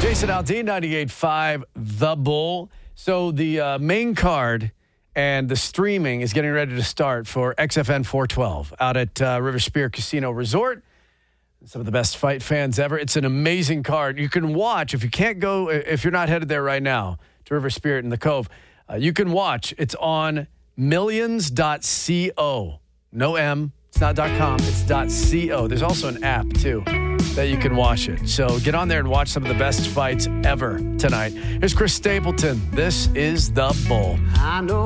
Jason Aldean, 98.5 The Bull. So the main card and the streaming is getting ready to start for XFN 412 out at River Spirit Casino Resort. Some of the best fight fans ever. It's an amazing card. You can watch, if you can't go, if you're not headed there right now to River Spirit in the Cove, you can watch. It's on millions.co. No M. It's not .com. It's .co. There's also an app, too, that you can watch it. So get on there and watch some of the best fights ever tonight. Here's Chris Stapleton. This is The Bull. I know